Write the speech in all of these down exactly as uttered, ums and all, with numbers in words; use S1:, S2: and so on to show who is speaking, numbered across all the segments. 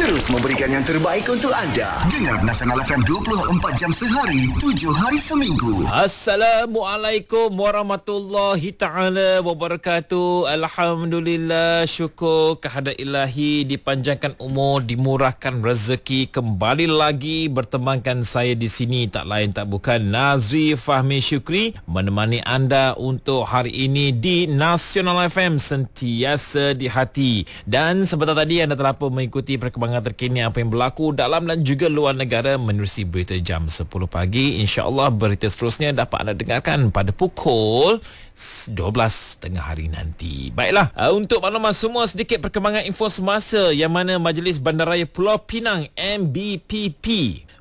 S1: Terus memberikan yang terbaik untuk anda. Dengar Nasional F M dua puluh empat jam sehari, tujuh hari seminggu.
S2: Assalamualaikum warahmatullahi ta'ala wabarakatuh. Alhamdulillah, syukur kehadrat ilahi, dipanjangkan umur, dimurahkan rezeki. Kembali lagi bertemankan saya di sini, tak lain tak bukan Nazri Fahmi Syukri, menemani anda untuk hari ini di Nasional F M, sentiasa di hati. Dan sebentar tadi anda telah pun mengikuti perkembangan terkini apa yang berlaku dalam dan juga luar negara menerusi berita jam sepuluh pagi. InsyaAllah berita seterusnya dapat anda dengarkan pada pukul dua belas tengah hari nanti. Baiklah, untuk makluman semua, sedikit perkembangan info semasa yang mana Majlis Bandaraya Pulau Pinang M B P P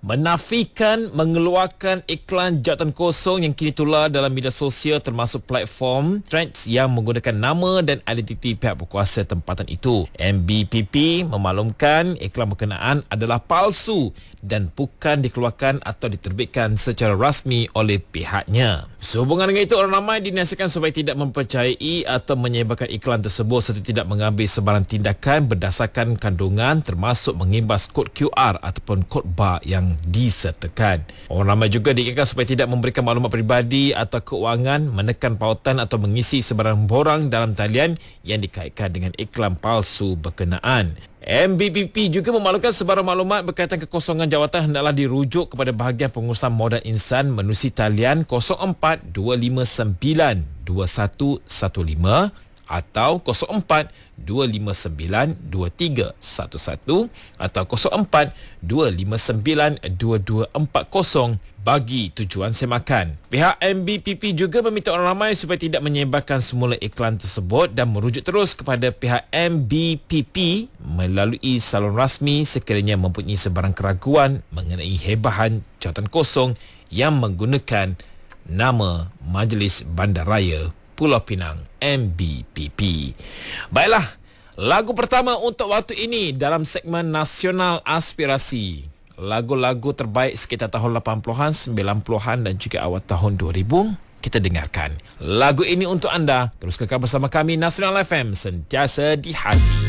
S2: menafikan mengeluarkan iklan jawatan kosong yang kini tular dalam media sosial termasuk platform Threads yang menggunakan nama dan identiti pihak berkuasa tempatan itu. M B P P memaklumkan iklan berkenaan adalah palsu dan bukan dikeluarkan atau diterbitkan secara rasmi oleh pihaknya. Sehubungan dengan itu, orang ramai dinasihatkan supaya tidak mempercayai atau menyebarkan iklan tersebut serta tidak mengambil sebarang tindakan berdasarkan kandungan termasuk mengimbas kod Q R ataupun kod bar yang disertakan. Orang ramai juga diingatkan supaya tidak memberikan maklumat peribadi atau keuangan, menekan pautan atau mengisi sebarang borang dalam talian yang dikaitkan dengan iklan palsu berkenaan. M B P P juga memaklumkan sebarang maklumat berkaitan kekosongan jawatan hendaklah dirujuk kepada bahagian pengurusan modal insan menerusi talian kosong empat dua lima sembilan dua satu satu lima atau kosong empat dua lima sembilan dua tiga satu satu atau kosong empat dua lima sembilan dua dua empat kosong bagi tujuan semakan. Pihak M B P P juga meminta orang ramai supaya tidak menyebarkan semula iklan tersebut dan merujuk terus kepada pihak M B P P melalui salon rasmi sekiranya mempunyai sebarang keraguan mengenai hebahan jawatan kosong yang menggunakan nama Majlis Bandaraya Pulau Pinang M B P P. Baiklah, lagu pertama untuk waktu ini dalam segmen Nasional Aspirasi. Lagu-lagu terbaik sekitar tahun lapan puluhan, sembilan puluhan dan juga awal tahun dua ribu. Kita dengarkan lagu ini untuk anda. Terus kekal bersama kami Nasional F M, sentiasa di hati.